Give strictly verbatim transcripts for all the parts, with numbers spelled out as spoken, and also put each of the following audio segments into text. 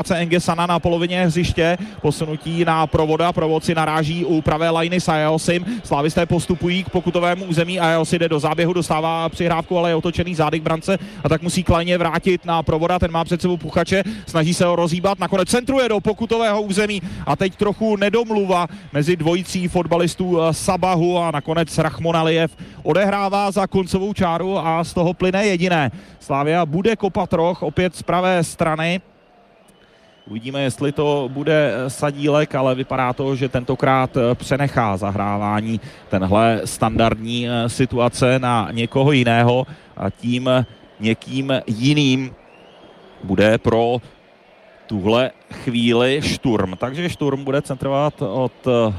Brance Engesana na polovině hřiště, posunutí na Provoda, Provod si naráží u pravé lajny s Ajaosim, slávisté postupují k pokutovému území, Ajaosi jde do záběhu, dostává přihrávku, ale je otočený zády k brance a tak musí klajně vrátit na Provoda, ten má před sebou Puchače, snaží se ho rozhýbat, nakonec centruje do pokutového území a teď trochu nedomluva mezi dvojicí fotbalistů Sabahu a nakonec Rahmon Alijev odehrává za koncovou čáru a z toho plyne jediné. Slavia bude kopat roh opět z pravé strany. Uvidíme, jestli to bude Sadílek, ale vypadá to, že tentokrát přenechá zahrávání tenhle standardní situace na někoho jiného a tím někým jiným bude pro tuhle chvíli Šturm. Takže Šturm bude centrovat od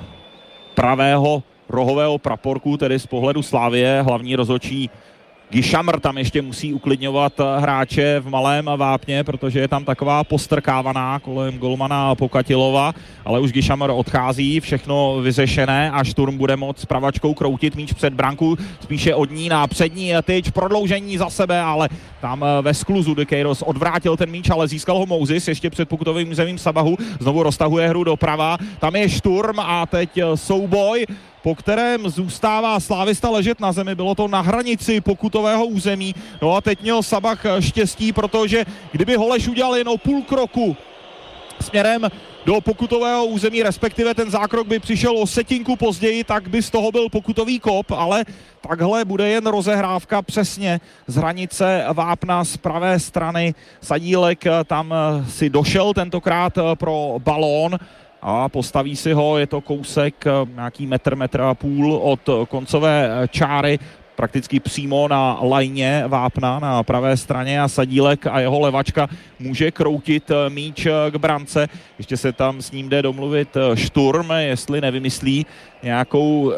pravého rohového praporku, tedy z pohledu Slavie. Hlavní rozhodčí Gišamr tam ještě musí uklidňovat hráče v malém vápně, protože je tam taková postrkávaná kolem golmana Pokatilova, ale už Gišamr odchází, všechno vyřešené a Šturm bude moct pravačkou kroutit míč před branku, spíše od ní na přední tyč, prodloužení za sebe, ale tam ve skluzu De Queiroz odvrátil ten míč, ale získal ho Mousis ještě před pokutovým územím Sabahu, znovu roztahuje hru doprava, tam je Šturm a teď souboj, po kterém zůstává slávista ležet na zemi. Bylo to na hranici pokutového území. No a teď měl Sabah štěstí, protože kdyby Holeš udělal jen o půl kroku směrem do pokutového území, respektive ten zákrok by přišel o setinku později, tak by z toho byl pokutový kop, ale takhle bude jen rozehrávka přesně z hranice vápna z pravé strany. Sadílek tam si došel tentokrát pro balón a postaví si ho, je to kousek nějaký metr, metr a půl od koncové čáry, prakticky přímo na lajně vápna na pravé straně a Sadílek a jeho levačka může kroutit míč k brance. Ještě se tam s ním jde domluvit Šturm, jestli nevymyslí nějakou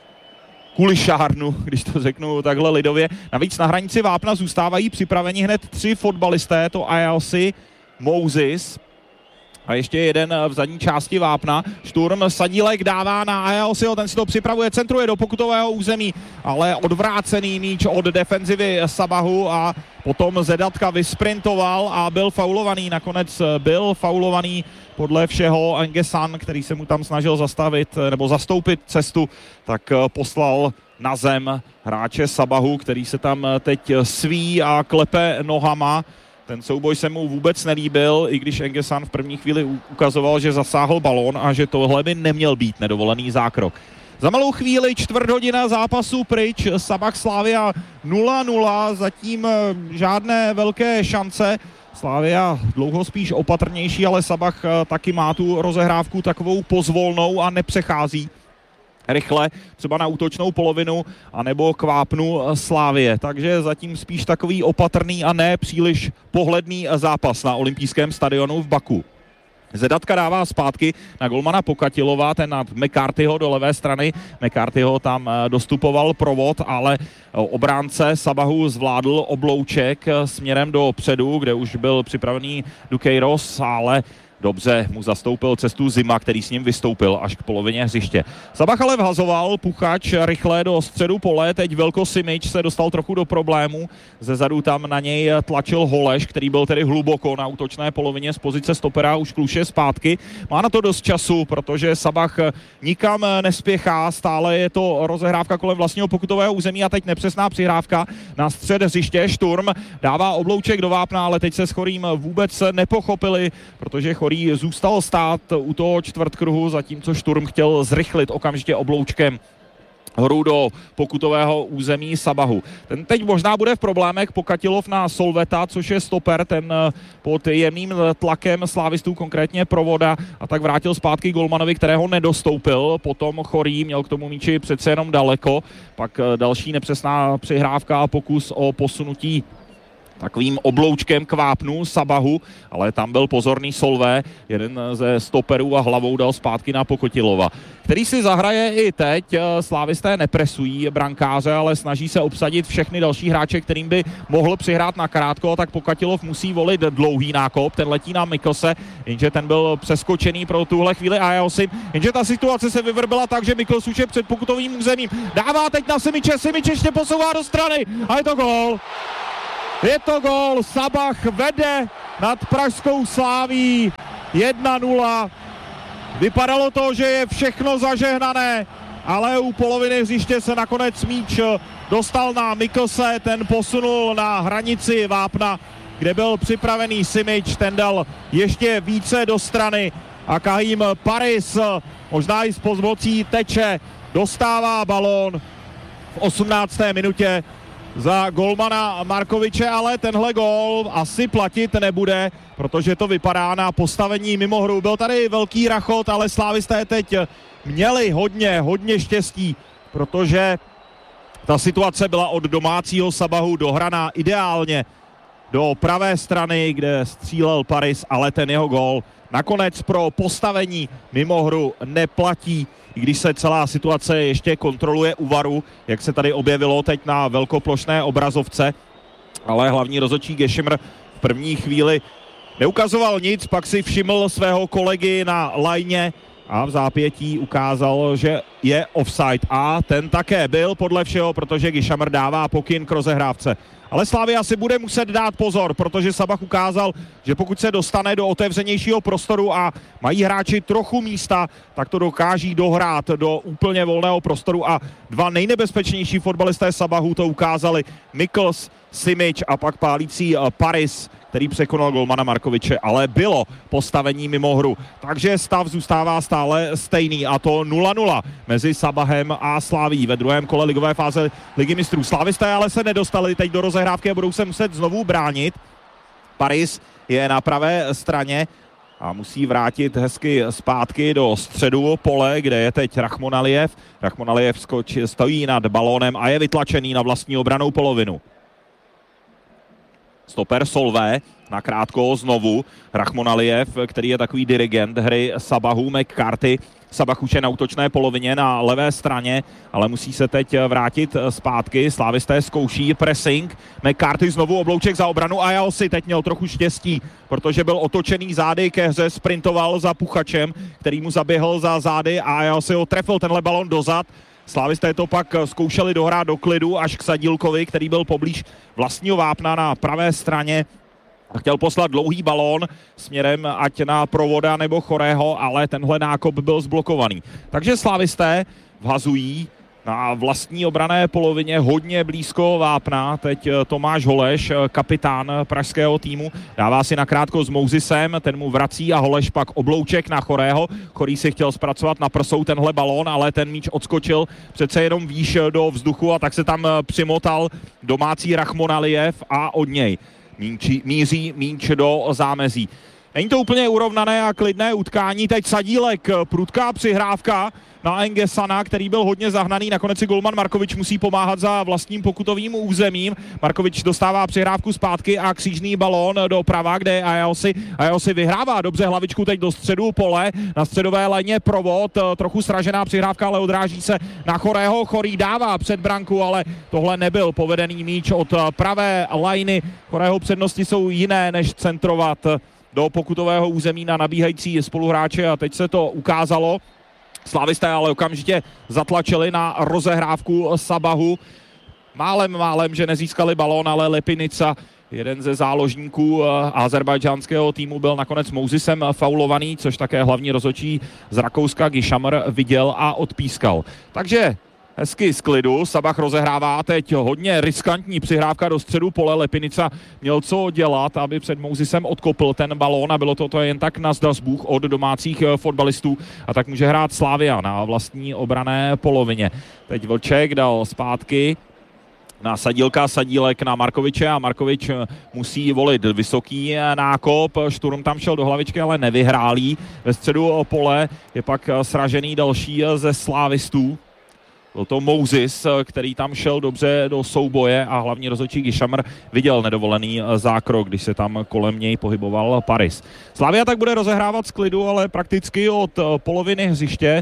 kulišárnu, když to řeknu takhle lidově. Navíc na hranici vápna zůstávají připraveni hned tři fotbalisté, to Ajaosi, Mousis a ještě jeden v zadní části vápna. Šturm, Sadílek dává na Ajaosiho, ten si to připravuje, centruje do pokutového území, ale odvrácený míč od defenzivy Sabahu a potom Zedatka vysprintoval a byl faulovaný. Nakonec byl faulovaný podle všeho Engesan, který se mu tam snažil zastavit nebo zastoupit cestu, tak poslal na zem hráče Sabahu, který se tam teď sví a klepe nohama. Ten souboj se mu vůbec nelíbil, i když Engesan v první chvíli ukazoval, že zasáhl balón a že tohle by neměl být nedovolený zákrok. Za malou chvíli čtvrt hodina zápasu pryč, Sabah Slavia nula nula, zatím žádné velké šance. Slavia dlouho spíš opatrnější, ale Sabah taky má tu rozehrávku takovou pozvolnou a nepřechází rychle, třeba na útočnou polovinu, anebo k vápnu Slavie. Takže zatím spíš takový opatrný a ne příliš pohledný zápas na olympijském stadionu v Baku. Zedatka dává zpátky na golmana Pokatilova, ten nad McCarthyho do levé strany. McCarthyho tam dostupoval Provod, ale obránce Sabahu zvládl oblouček směrem do předu, kde už byl připravený De Queiroz, ale dobře mu zastoupil cestu Zima, který s ním vystoupil až k polovině hřiště. Sabah ale vhazoval, Puchač rychle do středu pole, teď Velko Simič se dostal trochu do problému. Zezadu tam na něj tlačil Holeš, který byl tedy hluboko na útočné polovině z pozice stopera, už kluše zpátky. Má na to dost času, protože Sabah nikam nespěchá, stále je to rozehrávka kolem vlastního pokutového území a teď nepřesná přihrávka na střed hřiště. Šturm dává oblouček do vápna, ale teď se s Chorým vůbec nepochopili, protože Chorý zůstal stát u toho čtvrtkruhu, zatímco Šturm chtěl zrychlit okamžitě obloučkem hru do pokutového území Sabahu. Ten teď možná bude v problémech, Pokatilov na Solveta, což je stoper, ten pod jemným tlakem slávistů, konkrétně Provoda, a tak vrátil zpátky golmanovi, kterého nedostoupil. Potom Chorý měl k tomu míči přece jenom daleko, pak další nepřesná přihrávka a pokus o posunutí takovým obloučkem k vápnu Sabahu, ale tam byl pozorný Solvé, jeden ze stoperů, a hlavou dal zpátky na Pokatilova, který si zahraje i teď. Slávisté nepresují brankáře, ale snaží se obsadit všechny další hráče, kterým by mohl přihrát na krátko, tak Pokatilov musí volit dlouhý nákop, ten letí na Mikose, jenže ten byl přeskočený pro tuhle chvíli Ajaosim, jenže ta situace se vyvrbila tak, že Miklos už je před pokutovým územím, dává teď na Simiče, Simič ještě posouvá do strany a je to gól. Je to gól, Sabah vede nad pražskou Sláví. jedna nula. Vypadalo to, že je všechno zažehnané, ale u poloviny hřiště se nakonec míč dostal na Miklse, ten posunul na hranici vápna, kde byl připravený Simic, ten dal ještě více do strany a Kahim Paris, možná i s pomocí Teče, dostává balón v osmnácté minutě za golmana Markoviče, ale tenhle gól asi platit nebude, protože to vypadá na postavení mimo hru. Byl tady velký rachot, ale slávisté teď měli hodně, hodně štěstí, protože ta situace byla od domácího Sabahu dohraná ideálně do pravé strany, kde střílel Paris, ale ten jeho gól nakonec pro postavení mimo hru neplatí, i když se celá situace ještě kontroluje u varu, jak se tady objevilo teď na velkoplošné obrazovce, ale hlavní rozhodčí Gešimr v první chvíli neukazoval nic, pak si všiml svého kolegy na lajně a v zápětí ukázal, že je offside. A ten také byl podle všeho, protože Gešimr dává pokyn k rozehrávce. Ale Slavia si bude muset dát pozor, protože Sabah ukázal, že pokud se dostane do otevřenějšího prostoru a mají hráči trochu místa, tak to dokáží dohrát do úplně volného prostoru a dva nejnebezpečnější fotbalisté Sabahu to ukázali. Mikls, Simic a pak pálící Paris, který překonal golmana Markoviče, ale bylo postavení mimo hru. Takže stav zůstává stále stejný a to nula nula mezi Sabahem a Slavií ve druhém kole ligové fáze Ligy mistrů. Slavisté ale se nedostali teď do rozehrávky a budou se muset znovu bránit. Paris je na pravé straně a musí vrátit hezky zpátky do středu pole, kde je teď Rachmon Alijev. Rachmon Alijev skočí, stojí nad balónem a je vytlačený na vlastní obranou polovinu. Stoper Solvé, nakrátko znovu, Rachmon Alijev, který je takový dirigent hry Sabahu, McCarthy. Sabah už je na útočné polovině na levé straně, ale musí se teď vrátit zpátky. Slávisté zkouší pressing, McCarthy znovu oblouček za obranu a Ajaosi teď měl trochu štěstí, protože byl otočený zády ke hře, sprintoval za Puchačem, který mu zaběhl za zády a Ajaosi ho trefil tenhle balon dozad. Slávisté to pak zkoušeli dohrát do klidu až k Sadílkovi, který byl poblíž vlastního vápna na pravé straně. Chtěl poslat dlouhý balón směrem ať na Provoda nebo Chorého, ale tenhle nákop byl zblokovaný. Takže slávisté vhazují na vlastní obrané polovině hodně blízko vápna. Teď Tomáš Holeš, kapitán pražského týmu, dává si nakrátko s Mousisem, ten mu vrací a Holeš pak oblouček na Chorého. Chorý si chtěl zpracovat na prsou tenhle balón, ale ten míč odskočil přece jenom výš do vzduchu a tak se tam přimotal domácí Rachmon Alijev a od něj míči, míří míč do zámezí. Není to úplně urovnané a klidné utkání. Teď Sadílek, prudká přihrávka na Engesana, který byl hodně zahnaný. Nakonec si golman Markovič musí pomáhat za vlastním pokutovým územím. Markovič dostává přihrávku zpátky a křížný balón doprava, kde je Ajaosi. Ajaosi vyhrává dobře hlavičku teď do středu pole. Na středové léně Provod, trochu sražená přihrávka, ale odráží se na Chorého. Chorý dává před branku, ale tohle nebyl povedený míč od pravé lajny. Chorého přednosti jsou jiné, než centrovat do pokutového území na nabíhající spoluhráče a teď se to ukázalo. Slávisté ale okamžitě zatlačili na rozehrávku Sabahu. Málem, málem, že nezískali balón, ale Lepinica, jeden ze záložníků azerbajdžánského týmu, byl nakonec Mousisem faulovaný, což také hlavní rozhodčí z Rakouska Gešimr viděl a odpískal. Takže hezky z klidu, Sabah rozehrává teď hodně riskantní přihrávka do středu pole. Lepinica měl co dělat, aby před Mousisem odkopl ten balón a bylo to, to jen tak na zdas Bůh od domácích fotbalistů a tak může hrát Slavia na vlastní obrané polovině. Teď Vlček dal zpátky na Sadílka, Sadílek na Markoviče a Markovič musí volit vysoký nákop. Šturm tam šel do hlavičky, ale nevyhrálí. Ve středu pole je pak sražený další ze slávistů. Byl to Mousis, který tam šel dobře do souboje a hlavní rozhodčí Gešimr viděl nedovolený zákrok, když se tam kolem něj pohyboval Paris. Slavia tak bude rozehrávat z klidu, ale prakticky od poloviny hřiště.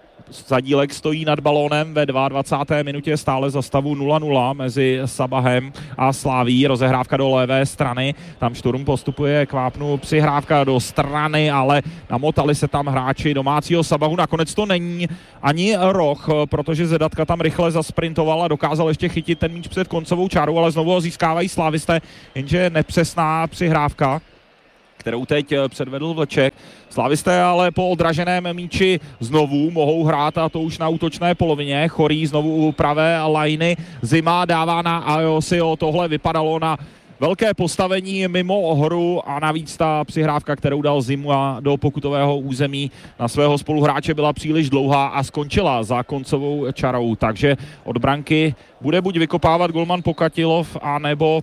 Sadílek stojí nad balónem ve dvacáté druhé minutě stále za stavu nula nula mezi Sabahem a Slaví. Rozehrávka do levé strany, tam Šturm postupuje k vápnu, přihrávka do strany, ale namotali se tam hráči domácího Sabahu. Nakonec to není ani roh, protože Zedatka tam rychle zasprintoval a dokázal ještě chytit ten míč před koncovou čárou, ale znovu ho získávají slávisté, jenže nepřesná přihrávka. kterou teď předvedl Vlček. Slávisté ale po odraženém míči znovu mohou hrát, a to už na útočné polovině. Chorý znovu u pravé lajny, Zima dává na Ajosio, tohle vypadalo na velké postavení mimo hru a navíc ta přihrávka, kterou dal Zima do pokutového území na svého spoluhráče, byla příliš dlouhá a skončila za koncovou čarou, takže od branky bude buď vykopávat golman Pokatilov, anebo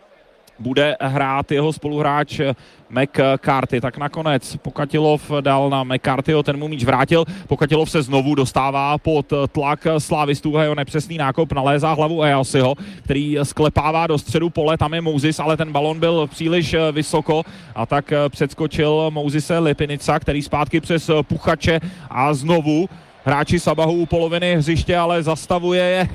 bude hrát jeho spoluhráč McCarthy. Tak nakonec Pokatilov dal na McCarthyho, ten mu míč vrátil. Pokatilov se znovu dostává pod tlak slávistů a jeho nepřesný nákop nalézá hlavu Ajosiho, který sklepává do středu pole, tam je Mousis, ale ten balon byl příliš vysoko a tak předskočil Mousise Lipinica, který zpátky přes Puchače a znovu hráči Sabahu u poloviny hřiště, ale zastavuje je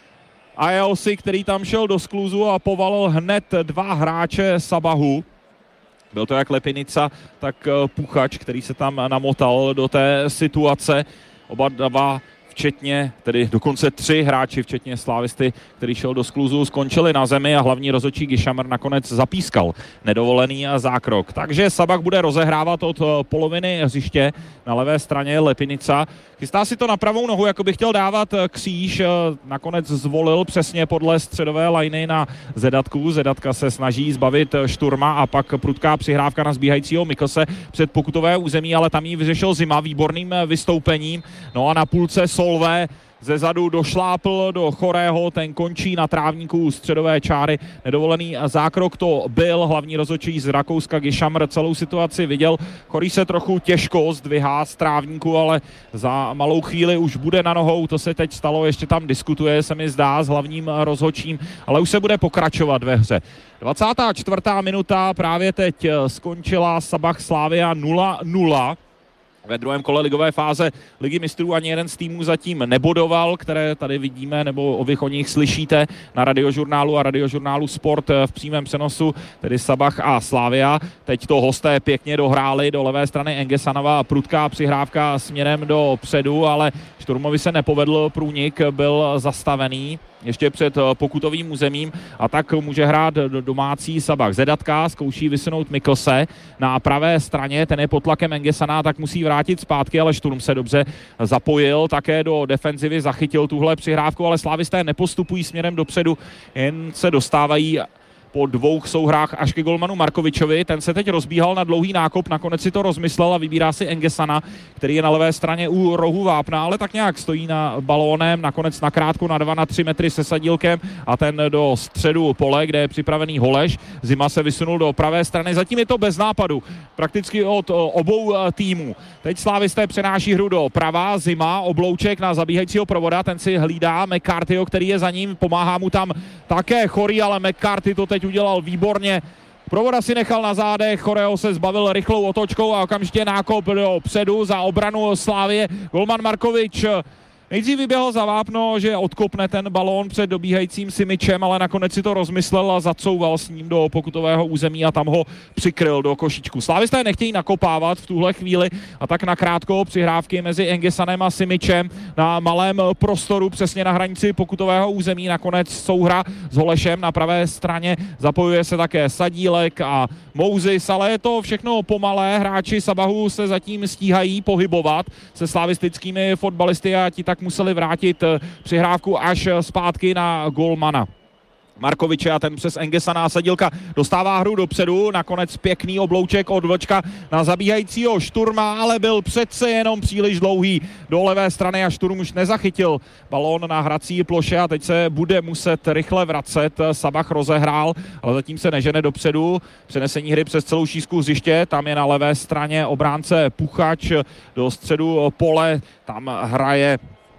Ajosi, který tam šel do skluzu a povalil hned dva hráče Sabahu. Byl to jak Lepinica, tak Puchač, který se tam namotal do té situace. Oba dva včetně, tedy dokonce tři hráči, včetně Slávisty, který šel do skluzu, skončili na zemi a hlavní rozhodčí Gishammer nakonec zapískal nedovolený zákrok. Takže Sabah bude rozehrávat od poloviny hřiště, na levé straně Lepinica. Chystá si to na pravou nohu, jako by chtěl dávat kříž, nakonec zvolil přesně podle středové lajny na Zedatku. Zedatka se snaží zbavit Šturma a pak prudká přihrávka na zbíhajícího Mikelse před pokutové území, ale tam ji vyřešil Zima výborným vystoupením. No a na půlce Solvé ze zadu došlápl do Chorého, ten končí na trávníku středové čáry. Nedovolený zákrok to byl, hlavní rozhodčí z Rakouska Gishammer celou situaci viděl. Chorý se trochu těžko zdvihá z trávníku, ale za malou chvíli už bude na nohou, to se teď stalo, ještě tam diskutuje, se mi zdá, s hlavním rozhodčím, ale už se bude pokračovat ve hře. dvacátá čtvrtá minuta, právě teď skončila, Sabah Slavia nula nula. Ve druhém kole ligové fáze Ligy mistrů ani jeden z týmů zatím nebodoval, které tady vidíme, nebo vy o nich slyšíte na Radiožurnálu a Radiožurnálu Sport v přímém přenosu, tedy Sabah a Slavia. Teď to hosté pěkně dohráli do levé strany Engesanova, prudká přihrávka směrem do předu, ale Šturmovi se nepovedl průnik, byl zastavený ještě před pokutovým územím a tak může hrát domácí Sabah. Zedatka zkouší vysunout Mikelse na pravé straně, ten je pod tlakem Engesana, tak musí vrátit zpátky, ale Šturm se dobře zapojil, také do defenzivy zachytil tuhle přihrávku, ale slávisté nepostupují směrem dopředu, jen se dostávají po dvou souhrách až ke golmanu Markovičovi. Ten se teď rozbíhal na dlouhý nákop, nakonec si to rozmyslel a vybírá si Engesana, který je na levé straně u rohu vápna, ale tak nějak stojí na balónem, nakonec nakrátko na dva na tři metry se sadílkem a ten do středu pole, kde je připravený Holeš. Zima se vysunul do pravé strany, zatím je to bez nápadu, prakticky od obou týmů. Teď slávisté přenáší hru do prava, Zima, oblouček na zabíhajícího provoda, ten si hlídá McCarthyho, který je za ním, pomáhá mu tam také Chorý, ale McCarthy to teď udělal výborně. Provoda si nechal na zádech, Chorého se zbavil rychlou otočkou a okamžitě nákop do předu za obranu Slávie. Golman Markovič nejdřív vyběhl za vápno, že odkopne ten balón před dobíhajícím Simičem, ale nakonec si to rozmyslel a zacouval s ním do pokutového území a tam ho přikryl do košičku. Slávisté nechtějí nakopávat v tuhle chvíli a tak nakrátko přihrávky mezi Engesanem a Simičem na malém prostoru přesně na hranici pokutového území. Nakonec souhra s Holešem na pravé straně, zapojuje se také Sadílek a Mousis, ale je to všechno pomalé. Hráči Sabahu se zatím stíhají pohybovat se slavistickými fotbalisty a ti tak museli vrátit přihrávku až zpátky na golmana Markoviče a ten přes Engesana a Sadílka dostává hru dopředu, nakonec pěkný oblouček od Vlčka na zabíhajícího Šturma, ale byl přece jenom příliš dlouhý do levé strany a Šturm už nezachytil balón na hrací ploše a teď se bude muset rychle vracet. Sabah rozehrál, ale zatím se nežene dopředu. Přenesení hry přes celou šířku hřiště, tam je na levé straně obránce Puchač do středu pole, tam hraje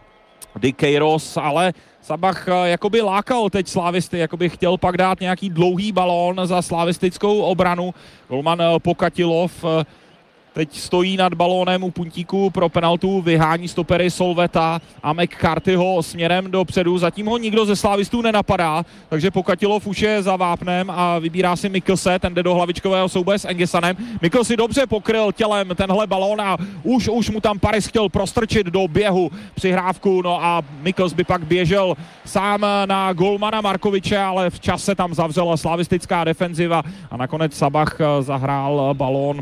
Dikeiros, ale Sabah jakoby lákal teď slávisty, jakoby chtěl pak dát nějaký dlouhý balón za slavistickou obranu. Golman Pokatilov teď stojí nad balónem u puntíku pro penaltu, vyhání stopery Solveta a McCarthyho směrem dopředu. Zatím ho nikdo ze slávistů nenapadá, takže Pokatilov už je za vápnem a vybírá si Miklse, ten jde do hlavičkového souboje s Engesanem. Mikl si dobře pokryl tělem tenhle balón a už, už mu tam Paris chtěl prostrčit do běhu přihrávku, no a Mikls by pak běžel sám na golmana Markoviče, ale v čase tam zavřela slavistická defenziva a nakonec Sabach zahrál balón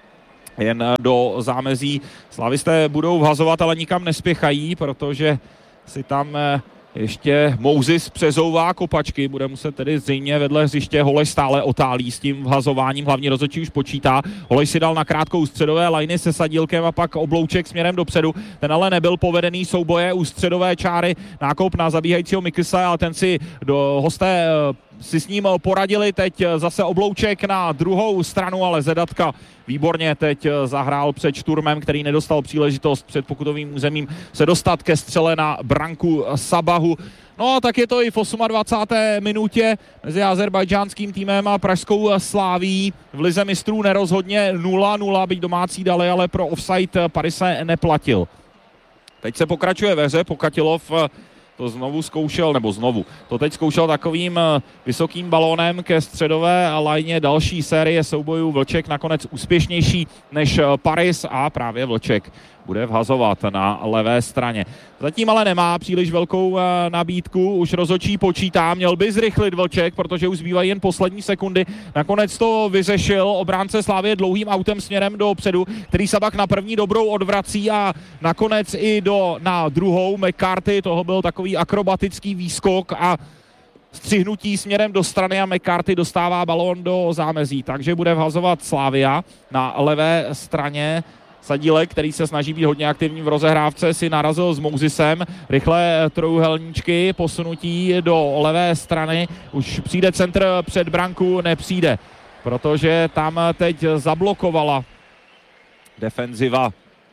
jen do zámezí. Slavisté budou vhazovat, ale nikam nespěchají, protože si tam ještě Moses přezouvá kopačky, bude muset tedy zřejmě vedle hřiště. Holeš stále otálí s tím vhazováním, hlavně rozhodčí už počítá. Holeš si dal na krátkou středové lajny se Sadílkem a pak Oblouček směrem dopředu. Ten ale nebyl povedený, souboje u středové čáry, nákop na zabíhajícího Miklse, ale ten si do hosté si s ním poradili. Teď zase Oblouček na druhou stranu, ale Zedatka výborně teď zahrál před Šturmem, který nedostal příležitost před pokutovým územím se dostat ke střele na branku Sabahu. No a tak je to i v dvacáté osmé minutě mezi azerbajdžánským týmem a pražskou Sláví. V lize mistrů nerozhodně nula nula, byť domácí dali, ale pro offside Parise neplatil. Teď se pokračuje ve hře, Pokatilov to znovu zkoušel, nebo znovu, to teď zkoušel takovým vysokým balónem ke středové lajně. Další série soubojů, Vlček nakonec úspěšnější než Paris a právě Vlček bude vhazovat na levé straně. Zatím ale nemá příliš velkou nabídku, už rozhodčí počítá, měl by zrychlit Vlček, protože už zbývají jen poslední sekundy. Nakonec to vyřešil obránce Slávie dlouhým autem směrem dopředu, který Sabach na první dobrou odvrací a nakonec i do, na druhou. McCarthy, toho byl takový akrobatický výskok a střihnutí směrem do strany a McCarthy dostává balón do zámezí, takže bude vhazovat Slavia na levé straně. Sadílek, který se snaží být hodně aktivní v rozehrávce, si narazil s Mousesem. Rychlé trojúhelníčky, posunutí do levé strany. Už přijde centr před branku, nepřijde, protože tam teď zablokovala defenziva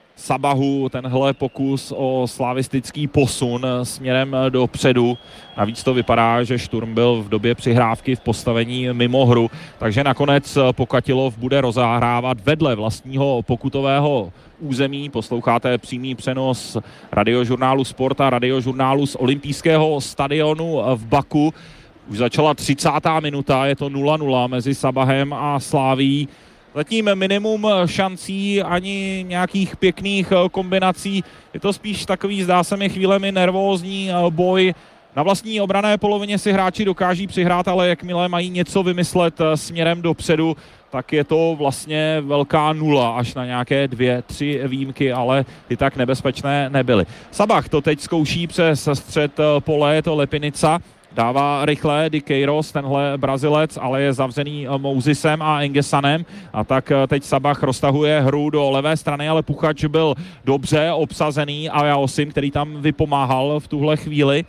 Sabahu tenhle pokus o slavistický posun směrem dopředu. Navíc to vypadá, že Šturm byl v době přihrávky v postavení mimo hru, takže nakonec Pokatilov bude rozahrávat vedle vlastního pokutového území. Posloucháte přímý přenos radiožurnálu Sport a radiožurnálu z olympijského stadionu v Baku. Už začala třicátá minuta, je to nula nula mezi Sabahem a Slávií. Zatím minimum šancí, ani nějakých pěkných kombinací. Je to spíš takový, zdá se mi, chvílemi nervózní boj. Na vlastní obranné polovině si hráči dokáží přihrát, ale jakmile mají něco vymyslet směrem dopředu, tak je to vlastně velká nula, až na nějaké dvě, tři výjimky, ale ty tak nebezpečné nebyly. Sabach to teď zkouší přes střed pole, je to Lepinica. Dává rychle Dikeiros, tenhle Brazilec, ale je zavřený Mousesem a Engesanem. A tak teď Sabach roztahuje hru do levé strany, ale Puchač byl dobře obsazený a Jaosim, který tam vypomáhal v tuhle chvíli.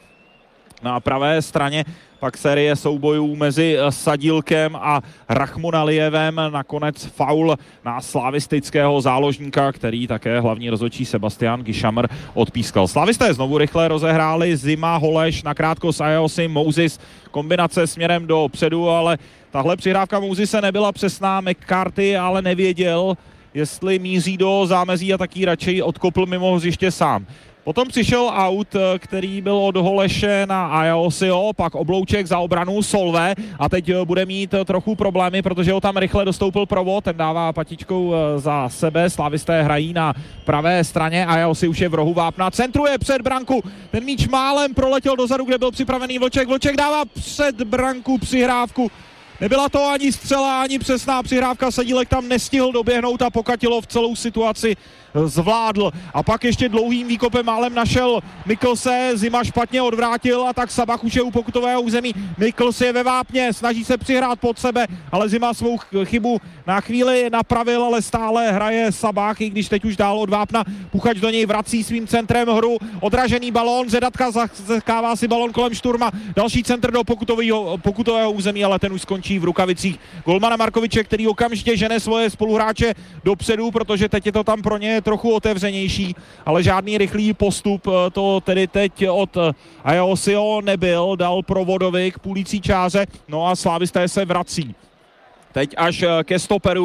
Na pravé straně pak série soubojů mezi Sadílkem a Rachmonalievem, nakonec faul na slavistického záložníka, který také hlavní rozhodčí Sebastian Gišamr odpískal. Slavisté znovu rychle rozehráli, Zima, Holeš, nakrátko s Ayosim, Moses, kombinace směrem dopředu, ale tahle přihrávka Mousese nebyla přesná, McCarthy ale nevěděl, jestli míří do zámezí a taky radši odkopl mimo hřiště sám. Potom přišel aut, který byl od Holeše na Ayosio, pak Oblouček za obranu, Solve a teď bude mít trochu problémy, protože ho tam rychle dostoupil Provod, ten dává patičkou za sebe, slavisté hrají na pravé straně, Ayosi už je v rohu vápna, centruje před branku, ten míč málem proletěl dozadu, kde byl připravený Vlček, Vlček dává před branku přihrávku. Nebyla to ani střela, ani přesná přihrávka, Sadílek tam nestihl doběhnout a Pokatilov celou situaci zvládl. A pak ještě dlouhým výkopem málem našel Miklse, Zima špatně odvrátil a tak Sabach už je u pokutového území. Mikls je ve vápně, snaží se přihrát pod sebe, ale Zima svou chybu na chvíli napravil, ale stále hraje Sabach, i když teď už dál od vápna. Puchač do něj vrací svým centrem hru, odražený balón, Zedatka zakává si balón kolem Šturma, další centr do pokutového, pokutového území, ale ten už skončí v rukavicích golmana Markoviče, který okamžitě žene svoje spoluhráče dopředu, protože teď je to tam pro ně trochu otevřenější, ale žádný rychlý postup to tedy teď od Ayosio nebyl, dal Provodovi k půlící čáře, no a slavisté se vrací. Teď až ke stoperům,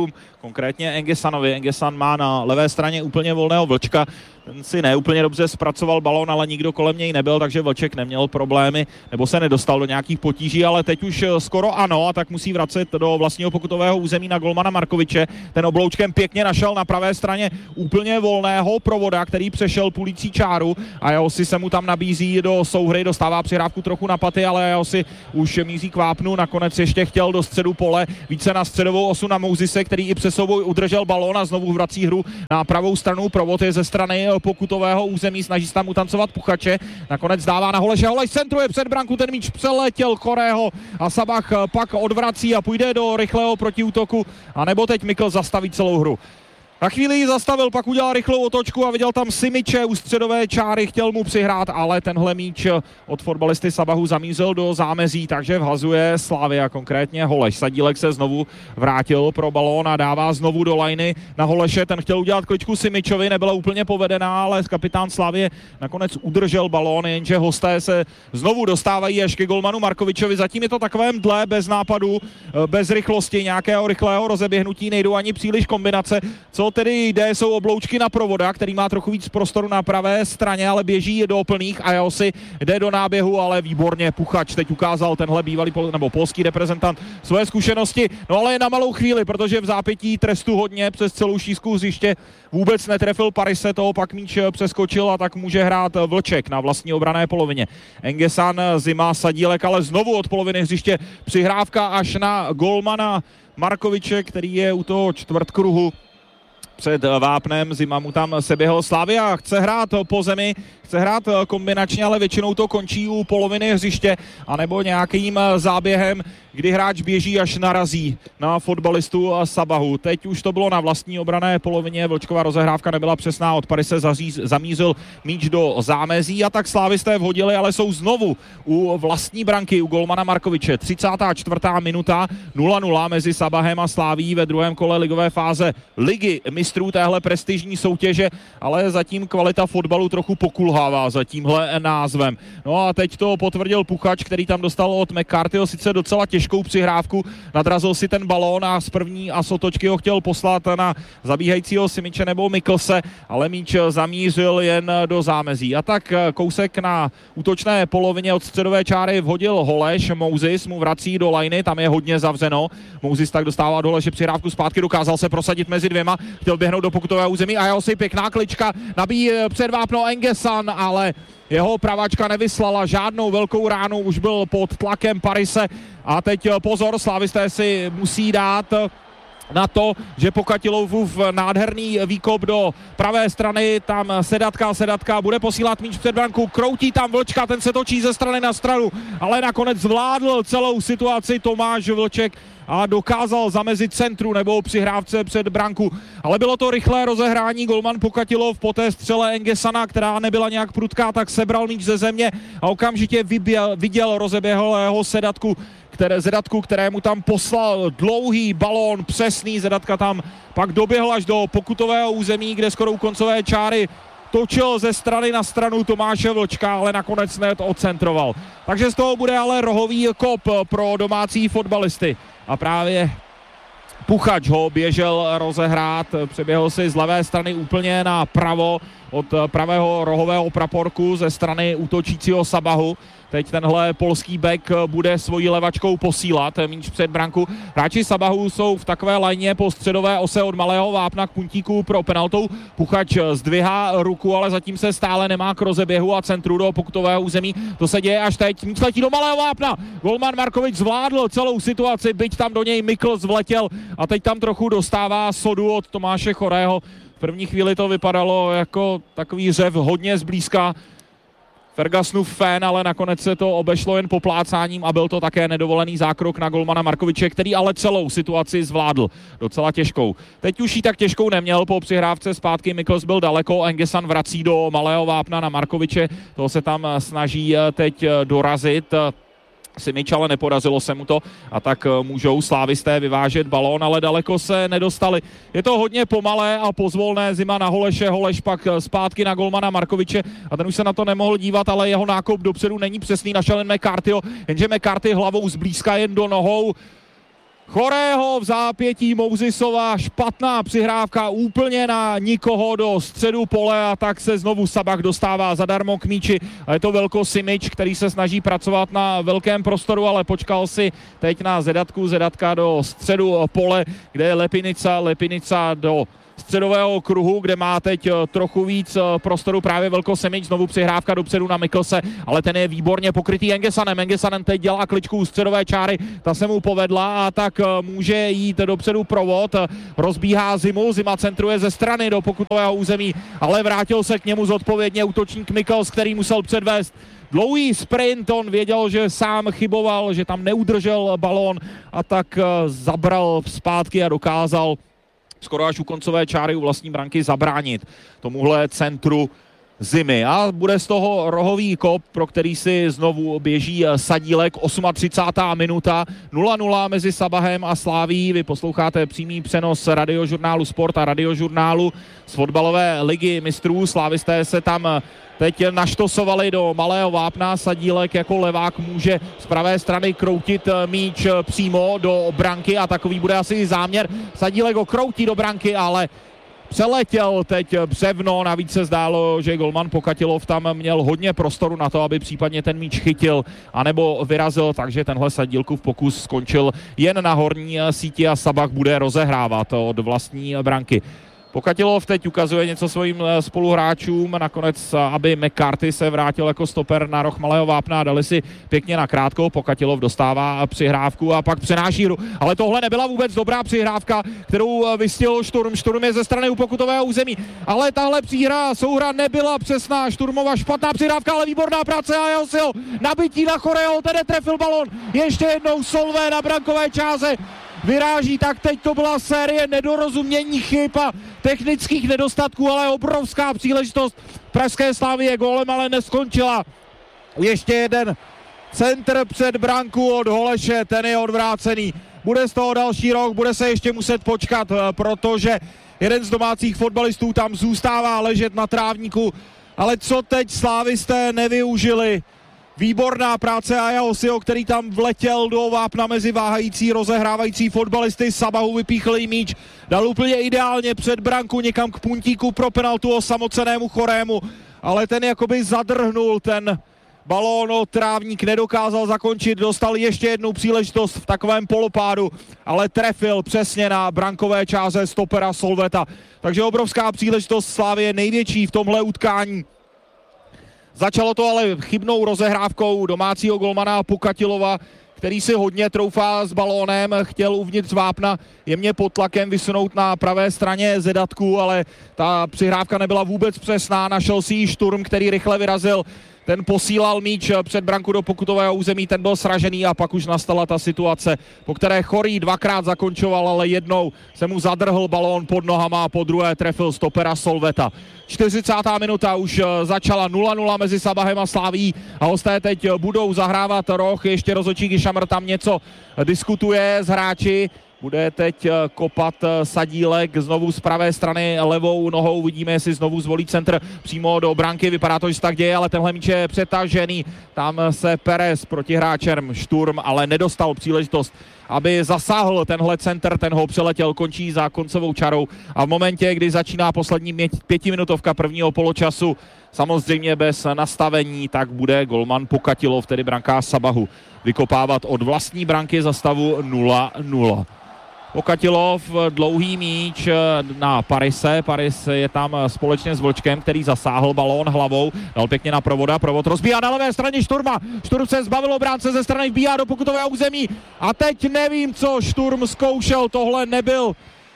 konkrétně Engesanovi. Engesan má na levé straně úplně volného Vlčka, ten si neúplně dobře zpracoval balón, ale nikdo kolem něj nebyl, takže Vlček neměl problémy, nebo se nedostal do nějakých potíží, ale teď už skoro ano, a tak musí vracet do vlastního pokutového území na golmana Markoviče. Ten obloučkem pěkně našel na pravé straně úplně volného Provoda, který přešel půlící čáru a Josi se mu tam nabízí do souhry, dostává přihrávku trochu na paty, ale Josi už míří k vápnu, nakonec ještě chtěl do středu pole, více na středovou osu na Mouzise, který i přes souboj udržel balón a znovu vrací hru na pravou stranu. Provod je ze strany pokutového území, snaží se tam utancovat Puchače, nakonec dává na Holeše, Holeš centruje před branku, ten míč přeletěl Chorého a Sabah pak odvrací a půjde do rychlého protiútoku, anebo teď Mikl zastaví celou hru. Na chvíli ji zastavil, pak udělal rychlou otočku a viděl tam Simiče u středové čáry, chtěl mu přihrát, ale tenhle míč od fotbalisty Sabahu zamířil do zámezí, takže vhazuje Slavia, konkrétně Holeš. Sadílek se znovu vrátil pro balón a dává znovu do lajny na Holeše, ten chtěl udělat kličku Simičovi, nebyla úplně povedená, ale kapitán Slavie nakonec udržel balón, jenže hosté se znovu dostávají až ke golmanu Markovičovi, zatím je to takové mdlé, bez nápadu, bez rychlosti, nějakého rychlého rozeběhnutí, nejdou ani příliš kombinace, co tedy jde, jsou obloučky na Provoda, který má trochu víc prostoru na pravé straně, ale běží do plných a Josi jde do náběhu, ale výborně Puchač teď ukázal tenhle bývalý pol, nebo polský reprezentant svoje zkušenosti, no ale na malou chvíli, protože v zápětí trestu hodně přes celou šířku hřiště vůbec netrefil Parise, toho pak míč přeskočil a tak může hrát Vlček na vlastní obrané polovině. Engesan, Zima, Sadílek, ale znovu od poloviny hřiště přihrávka až na golmana Markoviče, který je u toho čtvrtkruhu před vápnem. Zima mu tam seběhl. Slavia chce hrát po zemi, chce hrát kombinačně, ale většinou to končí u poloviny hřiště, anebo nějakým záběhem, kdy hráč běží až narazí na fotbalistu Sabahu. Teď už to bylo na vlastní obrané polovině, Vlčková rozehrávka nebyla přesná, od Parise zamířil míč do zámezí a tak slávisté vhodili, ale jsou znovu u vlastní branky, u golmana Markoviče. třicátá čtvrtá minuta, nula nula mezi Sabahem a Slavií ve druhém kole ligové fáze ligy mistrů téhle prestižní soutěže, ale zatím kvalita fotbalu trochu pokulhává za tímhle názvem. No a teď to potvrdil Puchač, který tam dostal od McCarthyho sice docela těžkou přihrávku, nadrazil si ten balón a z první a sotočky ho chtěl poslat na zabíhajícího Simiče nebo Miklse, ale míč zamířil jen do zámezí. A tak kousek na útočné polovině od středové čáry vhodil Holeš, Mouzis mu vrací do lajny, tam je hodně zavřeno. Mouzis tak dostává do Holeše přihrávku zpátky, dokázal se prosadit mezi dvěma, chtěl běhnout do pokutového území a Josi pěkná klička, nabíjí před vápno Engesan, ale jeho pravačka nevyslala žádnou velkou ránu, už byl pod tlakem Parise a teď pozor, slávisté si musí dát na to, že Pokatilovův nádherný výkop do pravé strany, tam Sedatka, Sedatka bude posílat míč před branku, kroutí tam Vlčka, ten se točí ze strany na stranu, ale nakonec zvládl celou situaci Tomáš Vlček a dokázal zamezit centru nebo přihrávce před branku. Ale bylo to rychlé rozehrání, golman Pokatilov po té střele Engesana, která nebyla nějak prudká, tak sebral míč ze země a okamžitě vyběl, viděl rozeběhlého Sedatku, které, Zedatku, kterému tam poslal dlouhý balón, přesný. Zedatka tam pak doběhl až do pokutového území, kde skoro u koncové čáry točil ze strany na stranu Tomáše Vlčka, ale nakonec neodcentroval. Takže z toho bude ale rohový kop pro domácí fotbalisty. A právě Puchač ho běžel rozehrát, přeběhl si z levé strany úplně na pravo od pravého rohového praporku ze strany útočícího Sabahu. Teď tenhle polský back bude svojí levačkou posílat míč před branku. Hráči Sabahu jsou v takové lajně po středové ose od malého vápna k puntíku pro penaltou. Puchač zdvihá ruku, ale zatím se stále nemá k rozeběhu a centru do pokutového území. To se děje až teď. Míč letí do malého vápna. Golman Markovič zvládl celou situaci, byť tam do něj Mikl zvletěl a teď tam trochu dostává sodu od Tomáše Chorého. V první chvíli to vypadalo jako takový řev hodně zblízka Fergusonův fén, ale nakonec se to obešlo jen poplácáním a byl to také nedovolený zákrok na golmana Markoviče, který ale celou situaci zvládl docela těžkou. Teď už ji tak těžkou neměl, po přihrávce zpátky Mikls byl daleko, Engesan vrací do malého vápna na Markoviče, toho se tam snaží teď dorazit. Simič, ale nepodařilo se mu to a tak můžou slávisté vyvážet balón, ale daleko se nedostali. Je to hodně pomalé a pozvolné, Zima na Holeše, Holeš pak zpátky na golmana Markoviče a ten už se na to nemohl dívat, ale jeho nákop dopředu není přesný, našel jen McCarthyho, jenže McCarthy hlavou zblízka jen do nohou Chorého v zápětí Mouzisova, špatná přihrávka úplně na nikoho do středu pole a tak se znovu Sabah dostává zadarmo k míči. A je to Velko Simič, který se snaží pracovat na velkém prostoru, ale počkal si teď na Zedatku, Zedatka do středu pole, kde je Lepinica, Lepinica do středového kruhu, kde má teď trochu víc prostoru právě Velko Simič, znovu přihrávka dopředu na Miklse, ale ten je výborně pokrytý Engesanem. Engesanem teď dělá kličku u středové čáry, ta se mu povedla a tak může jít dopředu provod, rozbíhá Zimu, Zima centruje ze strany do pokutového území, ale vrátil se k němu zodpovědně útočník Mikls, který musel předvést dlouhý sprint, on věděl, že sám chyboval, že tam neudržel balón a tak zabral zpátky a dokázal skoro až u koncové čáry u vlastní branky zabránit tomuhle centru Zimy. A bude z toho rohový kop, pro který si znovu běží Sadílek. třicátá osmá minuta, nula nula mezi Sabahem a Sláví. Vy posloucháte přímý přenos radiožurnálu Sport a radiožurnálu z fotbalové ligy mistrů. Slávisté se tam teď naštosovali do malého vápna. Sadílek jako levák může z pravé strany kroutit míč přímo do branky a takový bude asi záměr. Sadílek ho kroutí do branky, ale přeletěl teď břevno, navíc se zdálo, že golman Pokatilov tam měl hodně prostoru na to, aby případně ten míč chytil anebo vyrazil, takže tenhle Sadílkův pokus skončil jen na horní síti a Sabah bude rozehrávat od vlastní branky. Pokatilov teď ukazuje něco svým spoluhráčům, nakonec, aby McCarthy se vrátil jako stoper na roh malého vápna a dali si pěkně na krátkou. Pokatilov dostává přihrávku a pak přenáší hru. Ale tohle nebyla vůbec dobrá přihrávka, kterou vystihl Šturm. Šturm je ze strany u pokutového území, ale tahle příhra, souhra nebyla přesná. Šturmova špatná přihrávka, ale výborná práce a jeho sil. Nabití na Chorého, ten trefil balon. Ještě jednou Solvé na brankové čáře vyráží, tak teď to byla série nedorozumění, chyb a technických nedostatků, ale obrovská příležitost pražské Slavie gólem, ale neskončila. Ještě jeden centr před branku od Holeše, ten je odvrácený. Bude z toho další rok, bude se ještě muset počkat, protože jeden z domácích fotbalistů tam zůstává ležet na trávníku, ale co teď slávisté nevyužili. Výborná práce Aja Osio, který tam vletěl do vápna mezi váhající, rozehrávající fotbalisty. Sabahu vypíchl jí míč, dal úplně ideálně před branku někam k puntíku pro penaltu osamocenému Chorému, ale ten jakoby zadrhnul ten balón o trávník, nedokázal zakončit, dostal ještě jednu příležitost v takovém polopádu, ale trefil přesně na brankové čáře stopera Solveta. Takže obrovská příležitost Slavie, největší v tomhle utkání. Začalo to ale chybnou rozehrávkou domácího golmana Pokatilova, který si hodně troufá s balónem, chtěl uvnitř vápna jemně pod tlakem vysunout na pravé straně Zedatku, ale ta přihrávka nebyla vůbec přesná, našel si ji Šturm, který rychle vyrazil. Ten posílal míč před branku do pokutového území, ten byl sražený a pak už nastala ta situace, po které Chorý dvakrát zakončoval, ale jednou se mu zadrhl balón pod nohama a po druhé trefil stopera Solveta. čtyřicátá minuta už začala nula nula mezi Sabahem a Slaví a hosté teď budou zahrávat roh, ještě rozhodčí Gyšamr tam něco diskutuje s hráči. Bude teď kopat Sadílek znovu z pravé strany levou nohou. Vidíme, jestli znovu zvolí centr přímo do branky. Vypadá to, že se tak děje, ale tenhle míč je přetažený. Tam se Perez proti hráčem Šturm, ale nedostal příležitost, aby zasáhl tenhle centr. Ten ho přeletěl, končí za koncovou čarou. A v momentě, kdy začíná poslední pětiminutovka prvního poločasu, samozřejmě bez nastavení, tak bude golman Pokatilov, tedy brankář Sabahu, vykopávat od vlastní branky za stavu nula nula. Pokatilov, dlouhý míč na Parise. Paris je tam společně s Vlčkem, který zasáhl balón hlavou, dal pěkně na Provoda. Provod rozbíhá na levé straně Šturma. Šturm se zbavil obránce ze strany, vbíhá do pokutového území. A teď nevím, co Šturm zkoušel. Tohle nebyl.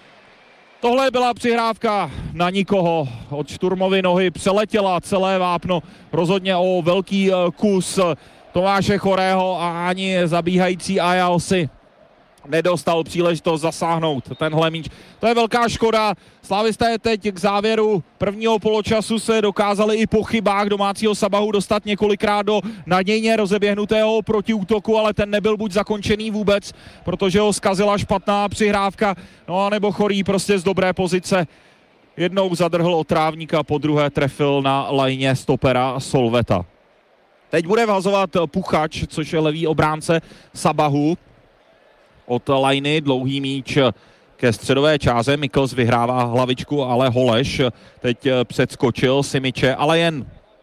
Tohle byla přihrávka na nikoho. Od Šturmovy nohy přeletěla celé vápno. Rozhodně o velký kus Tomáše Chorého a ani zabíhající Aja Osy nedostal příležitost zasáhnout tenhle míč. To je velká škoda. Slávisté teď k závěru prvního poločasu se dokázali i po chybách domácího Sabahu dostat několikrát do nadějně rozeběhnutého protiútoku, ale ten nebyl buď zakončený vůbec, protože ho zkazila špatná přihrávka, no a nebo Chorý prostě z dobré pozice jednou zadrhl od trávníka, po druhé trefil na lajně stopera Solveta. Teď bude vhazovat Puchač, což je levý obránce Sabahu. od lajny, dlouhý míč ke středové čáře, Mikkels vyhrává hlavičku, ale Holeš teď předskočil Simiče, ale jen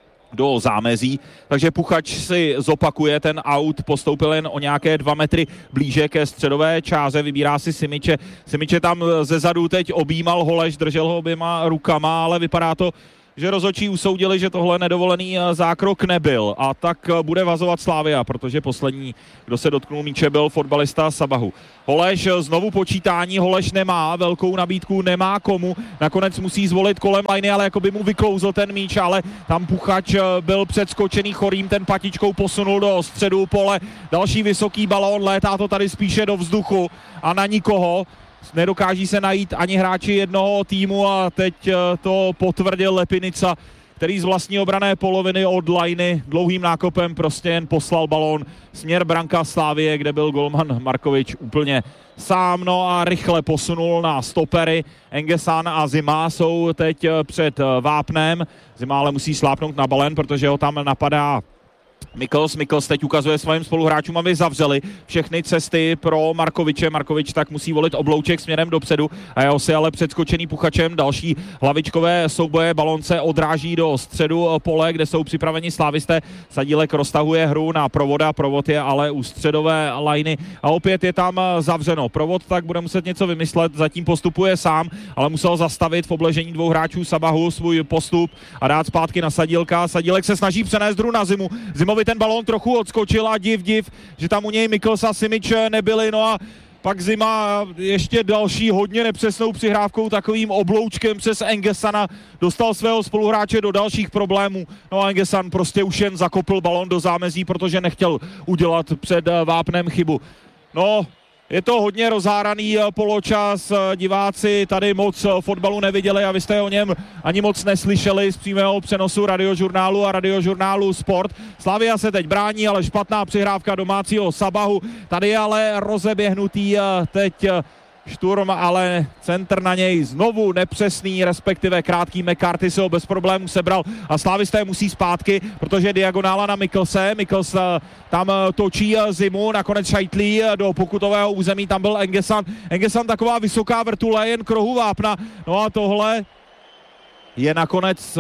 do zámezí, takže Puchač si zopakuje ten aut, postoupil jen o nějaké dva metry blíže ke středové čáře, vybírá si Simiče. Simiče tam ze zadu teď objímal Holeš, držel ho oběma rukama, ale vypadá to, že rozhodčí usoudili, že tohle nedovolený zákrok nebyl a tak bude vazovat Slavia, protože poslední, kdo se dotknul míče, byl fotbalista Sabahu. Holeš znovu počítání, Holeš nemá velkou nabídku, nemá komu, nakonec musí zvolit kolem lajny, ale jako by mu vyklouzl ten míč, ale tam Puchač byl předskočený Chorým, ten patičkou posunul do středu pole, další vysoký balón, létá to tady spíše do vzduchu a na nikoho. Nedokáží se najít ani hráči jednoho týmu a teď to potvrdil Lepinica, který z vlastní obrané poloviny od lajny dlouhým nákopem prostě jen poslal balón směr branka Slavie, kde byl golman Markovič úplně sám, no a rychle posunul na stopery. Engesan a Zima jsou teď před vápnem. Zima ale musí slápnout na balén, protože ho tam napadá Mikkels. Mikkels teď ukazuje svým spoluhráčům, aby zavřeli všechny cesty pro Markoviče. Markovič tak musí volit oblouček směrem dopředu a jeho si ale předskočený Puchačem. Další hlavičkové souboje, balon se odráží do středu pole, kde jsou připraveni slávisté. Sadílek roztahuje hru na Provoda, Provod je ale u středové lajny a opět je tam zavřeno. Provod tak bude muset něco vymyslet, zatím postupuje sám, ale musel zastavit v obležení dvou hráčů Sabahu svůj postup a dát zpátky na Sadílka. Sadílek se snaží přenést hru na Zimu. Zimovi ten balón trochu odskočil a div, div, že tam u něj Mikkels a Simič nebyli, no a pak Zima ještě další hodně nepřesnou přihrávkou, takovým obloučkem přes Engesana dostal svého spoluhráče do dalších problémů. No a Engesan prostě už jen zakopl balón do zámezí, protože nechtěl udělat před vápnem chybu. No, je to hodně rozháraný poločas, diváci tady moc fotbalu neviděli a vy jste o něm ani moc neslyšeli z přímého přenosu Radiožurnálu a Radiožurnálu Sport. Slavia se teď brání, ale špatná přihrávka domácího Sabahu. Tady je ale rozeběhnutý teď Šturm, ale centr na něj znovu nepřesný, respektive krátký. McCarthy se ho bez problémů sebral a slávisté musí zpátky, protože diagonála na Mikkelse. Mikkels tam točí Zimu, nakonec šajtlí do pokutového území, tam byl Engesan. Engesan taková vysoká vrtule, jen k rohu vápna. No a tohle je nakonec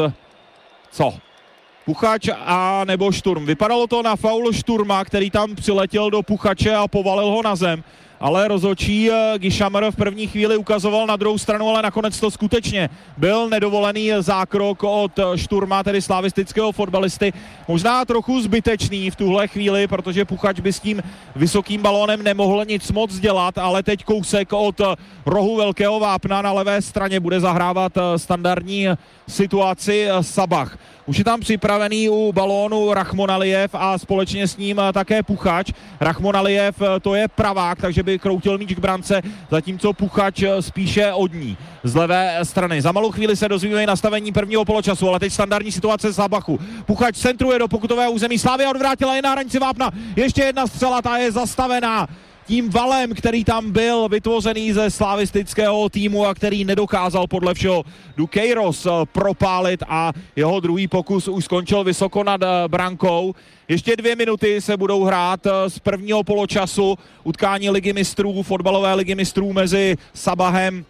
co? Puchač a nebo Šturm. Vypadalo to na faul Šturma, který tam přiletěl do Puchače a povalil ho na zem. Ale rozhodčí Gishammer v první chvíli ukazoval na druhou stranu, ale nakonec to skutečně byl nedovolený zákrok od Šturma, tedy slavistického fotbalisty. Možná trochu zbytečný v tuhle chvíli, protože Puchač by s tím vysokým balónem nemohl nic moc dělat, ale teď kousek od rohu velkého vápna na levé straně bude zahrávat standardní situaci Sabah. Už je tam připravený u balónu Rachmon Alijev a společně s ním také Puchač. Rachmon Alijev to je pravák, takže by kroutil míč k brance, zatímco Puchač spíše od ní. Z levé strany. Za malou chvíli se dozvíme nastavení prvního poločasu, ale teď standardní situace z Sabachu. Puchač centruje do pokutového území. Slavia odvrátila, je na hranici vápna. Ještě jedna střela, ta je zastavená tím valem, který tam byl vytvořený ze slavistického týmu a který nedokázal podle všeho Duqueiros propálit a jeho druhý pokus už skončil vysoko nad brankou. Ještě dvě minuty se budou hrát z prvního poločasu utkání ligy mistrů, fotbalové ligy mistrů mezi Sabahem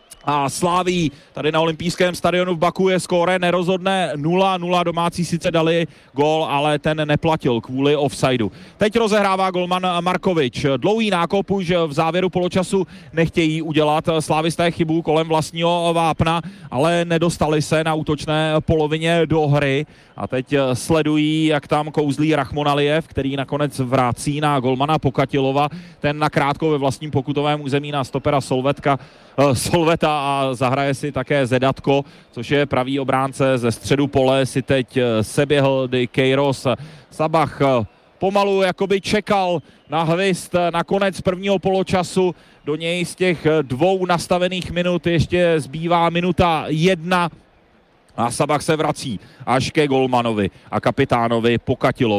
a Slaví. Tady na olympijském stadionu v Baku je skóre nerozhodné nula nula. Domácí sice dali gól, ale ten neplatil kvůli offsideu. Teď rozehrává golman Markovič. Dlouhý nákop už v závěru poločasu nechtějí udělat slávisté chybu kolem vlastního vápna, ale nedostali se na útočné polovině do hry. A teď sledují, jak tam kouzlí Rachmon Alijev, který nakonec vrací na golmana Pokatilova. Ten nakrátko ve vlastním pokutovém území na stopera Solvetka, uh, Solveta a zahraje si také Zedatko, což je pravý obránce ze středu pole, si teď seběhl Duqueiros. Sabah pomalu jakoby čekal na hvist na konec prvního poločasu. Do něj z těch dvou nastavených minut ještě zbývá minuta jedna. A Sabah se vrací až ke golmanovi a kapitánovi Pokatilovi.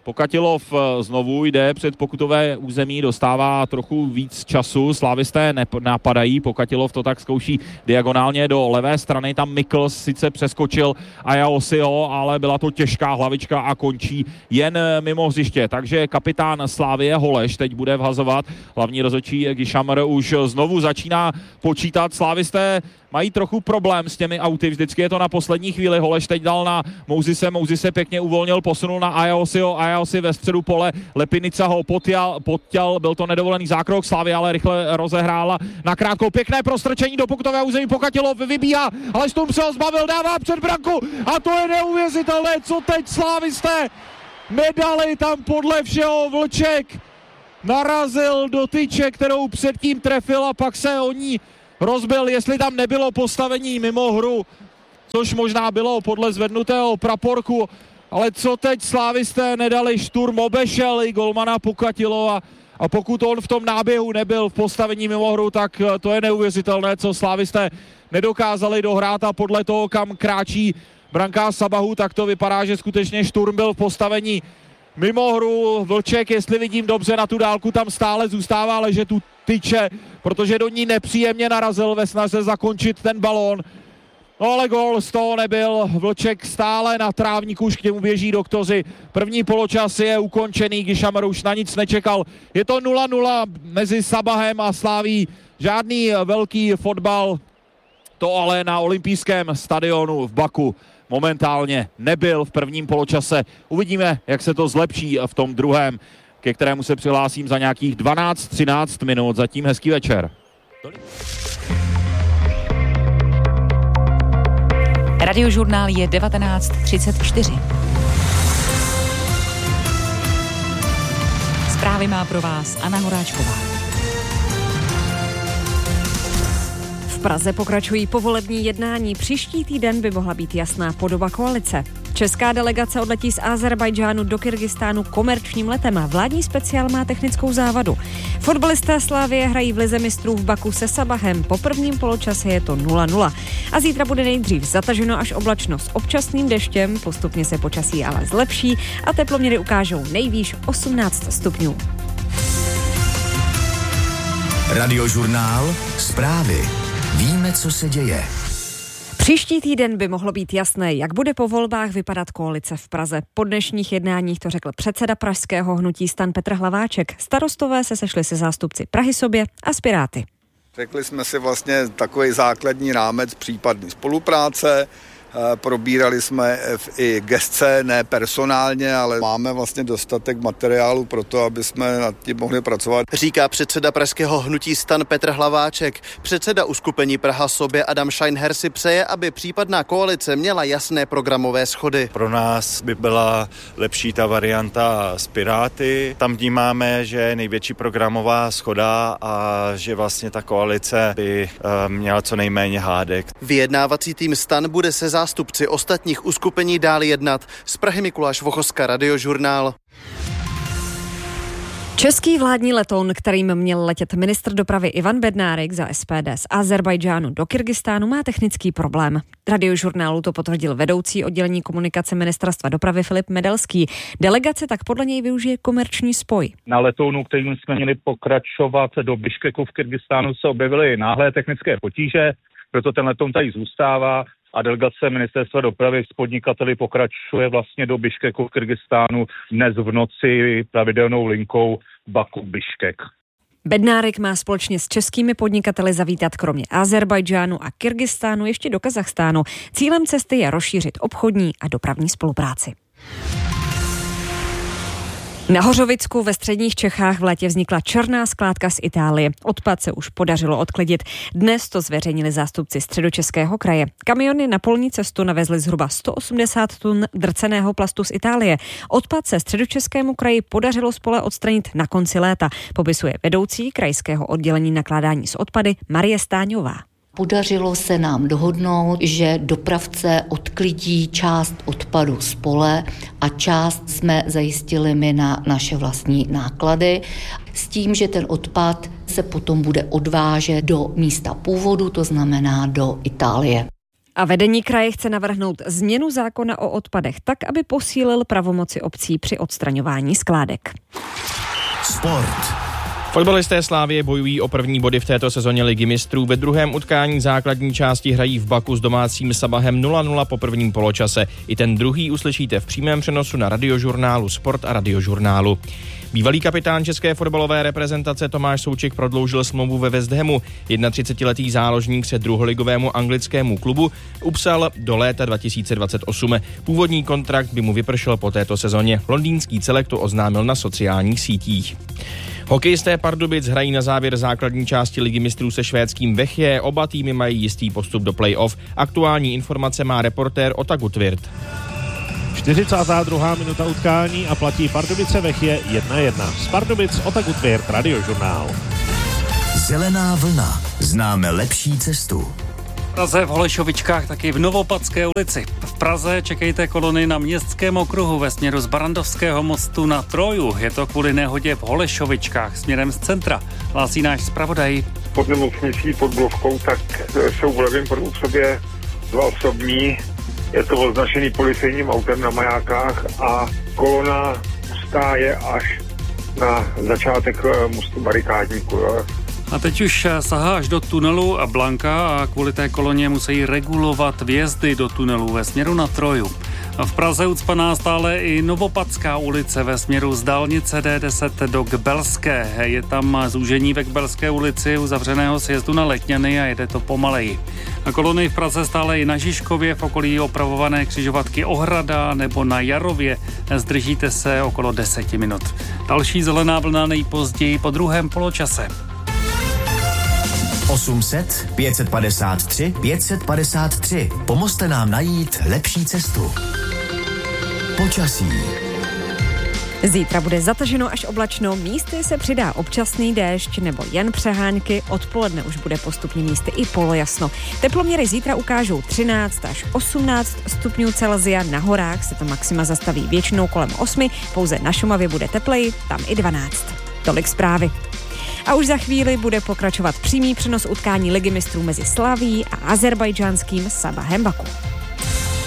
Pokatilov znovu jde před pokutové území, dostává trochu víc času, slávisté napadají, Pokatilov to tak zkouší diagonálně do levé strany, tam Mikkels sice přeskočil Ayaosiho, ale byla to těžká hlavička a končí jen mimo hřiště, takže kapitán Slavie Holeš teď bude vhazovat, hlavní rozhodčí Gishammer už znovu začíná počítat, slávisté mají trochu problém s těmi auty, vždycky je to na poslední chvíli, Holeš teď dal na Mouzise, Mouzise pěkně uvolnil, posunul na Ayaosiho, Ayaosi ve středu pole, Lepinica ho podtěl, podtěl, byl to nedovolený zákrok, Slavia ale rychle rozehrála na krátkou, pěkné prostrčení do pokutového území, Pokatilov vybíhá, ale Sturm se ho zbavil, dává před branku a to je neuvěřitelné, co teď slávisté nedali, tam podle všeho Vlček narazil do tyče, kterou předtím trefil a pak se o ní rozbil, jestli tam nebylo postavení mimo hru, což možná bylo podle zvednutého praporku, ale co teď slávisté nedali, Sturm obešel i golmana Pokatilova a pokud on v tom náběhu nebyl v postavení mimo hru, tak to je neuvěřitelné, co slávisté nedokázali dohrát a podle toho, kam kráčí brankář Sabahu, tak to vypadá, že skutečně Sturm byl v postavení mimo hru. Vlček, jestli vidím dobře na tu dálku, tam stále zůstává ležet tu tyče, protože do ní nepříjemně narazil ve snaze zakončit ten balón. No ale gól z toho nebyl, Vlček stále na trávníku, už k němu běží doktoři. První poločas je ukončený, Gishammer už na nic nečekal. Je to nula nula mezi Sabahem a Slaví, žádný velký fotbal, to ale na olympijském stadionu v Baku momentálně nebyl v prvním poločase. Uvidíme, jak se to zlepší v tom druhém, ke kterému se přihlásím za nějakých dvanáct třináct minut. Zatím hezký večer. Radiožurnál je devatenáct třicet čtyři. Zprávy má pro vás Anna Horáčková. V Praze pokračují povolební jednání. Příští týden by mohla být jasná podoba koalice. Česká delegace odletí z Azerbajdžánu do Kyrgyzstánu komerčním letem a vládní speciál má technickou závadu. Fotbalisté Slavie hrají v lize mistrů v Baku se Sabahem. Po prvním poločase je to nula nula. A zítra bude nejdřív zataženo až oblačno s občasným deštěm, postupně se počasí ale zlepší a teploměry ukážou nejvýš osmnáct stupňů. Radiožurnál, zprávy. Víme, co se děje. Příští týden by mohlo být jasné, jak bude po volbách vypadat koalice v Praze. Po dnešních jednáních to řekl předseda pražského hnutí STAN Petr Hlaváček. Starostové se sešli se zástupci Prahy sobě a s Piráty. Řekli jsme si vlastně takový základní rámec případné spolupráce. Probírali jsme i gesce, ne personálně, ale máme vlastně dostatek materiálu pro to, aby jsme nad tím mohli pracovat. Říká předseda pražského hnutí STAN Petr Hlaváček. Předseda uskupení Praha sobě Adam Scheinher si přeje, aby případná koalice měla jasné programové schody. Pro nás by byla lepší ta varianta s Piráty. Tam vnímáme, že je největší programová schoda a že vlastně ta koalice by měla co nejméně hádek. Vyjednávací tým STAN bude se zástupci ostatních uskupení dál jednat. Z Prahy Mikuláš Vochoska, Radiožurnál. Český vládní letoun, kterým měl letět ministr dopravy Ivan Bednárik za S P D z Azerbajdžánu do Kyrgyzstánu, má technický problém. Radiožurnálu to potvrdil vedoucí oddělení komunikace ministerstva dopravy Filip Medelský. Delegace tak podle něj využije komerční spoj. Na letounu, kterým jsme měli pokračovat do Biškeku v Kyrgyzstánu, se objevily náhlé technické potíže, proto ten letoun tady zůstává. A delegace ministerstva dopravy s podnikateli pokračuje vlastně do Biškeku v Kyrgyzstánu dnes v noci pravidelnou linkou Baku-Biškek. Bednárek má společně s českými podnikateli zavítat kromě Azerbajdžánu a Kyrgyzstánu ještě do Kazachstánu. Cílem cesty je rozšířit obchodní a dopravní spolupráci. Na Hořovicku ve středních Čechách v létě vznikla černá skládka z Itálie. Odpad se už podařilo odklidit. Dnes to zveřejnili zástupci Středočeského kraje. Kamiony na polní cestu navezly zhruba sto osmdesát tun drceného plastu z Itálie. Odpad se Středočeskému kraji podařilo z pole odstranit na konci léta, popisuje vedoucí krajského oddělení nakládání s odpady Marie Stáňová. Podařilo se nám dohodnout, že dopravce odklidí část odpadu z pole a část jsme zajistili my na naše vlastní náklady. S tím, že ten odpad se potom bude odvážet do místa původu, to znamená do Itálie. A vedení kraje chce navrhnout změnu zákona o odpadech tak, aby posílil pravomoci obcí při odstraňování skládek. Sport. Fotbalisté Slavie bojují o první body v této sezóně Ligy mistrů. Ve druhém utkání základní části hrají v Baku s domácím Sabahem nula nula po prvním poločase. I ten druhý uslyšíte v přímém přenosu na Radiožurnálu Sport a Radiožurnálu. Bývalý kapitán české fotbalové reprezentace Tomáš Souček prodloužil smlouvu ve West Hamu. třicetijednoletý záložník se druholigovému anglickému klubu upsal do léta dva tisíce dvacet osm. Původní kontrakt by mu vypršel po této sezóně. Londýnský celek to oznámil na sociálních sítích. Hokejisté Pardubic hrají na závěr základní části Ligy mistrů se švédským Vechje. Oba týmy mají jistý postup do play-off. Aktuální informace má reportér Ota Gutwirth. čtyřicátá druhá minuta utkání a platí Pardubice Vechje jedna jedna. Z Pardubic Ota Gutwirth, Radiožurnál. Zelená vlna. Známe lepší cestu. V Praze v Holešovičkách, taky v Novopadské ulici. V Praze čekejte kolony na Městském okruhu ve směru z Barandovského mostu na Troju. Je to kvůli nehodě v Holešovičkách směrem z centra. Hlásí náš zpravodaj. Pod nemocnicí, pod Blovkou, tak jsou v levém proudu v sobě dva osobní. Je to označený policejním autem na majákách a kolona stáje až na začátek mostu Barikádníku. Jo. A teď už sahá až do tunelu a Blanka a kvůli té koloně musí regulovat vjezdy do tunelu ve směru na Troju. V Praze ucpaná stále i Novopadská ulice ve směru z dálnice D deset do Kbelské. Je tam zúžení ve Kbelské ulici uzavřeného sjezdu na Letňany a jede to pomaleji. A kolony v Praze stále i na Žižkově, v okolí opravované křižovatky Ohrada nebo na Jarově. Zdržíte se okolo deseti minut. Další zelená vlna nejpozději po druhém poločase. osm set, pět set padesát tři, pět set padesát tři. Pomozte nám najít lepší cestu. Počasí. Zítra bude zataženo až oblačno, místy se přidá občasný déšť nebo jen přehánky, odpoledne už bude postupně místy i polojasno. Teploměry zítra ukážou třináct až osmnáct stupňů Celsia, na horách se to maxima zastaví většinou kolem osmi, pouze na Šumavě bude tepleji, tam i dvanáct. Tolik zprávy. A už za chvíli bude pokračovat přímý přenos utkání Ligy mistrů mezi Slavií a azerbajdžánským Sabahem Baku.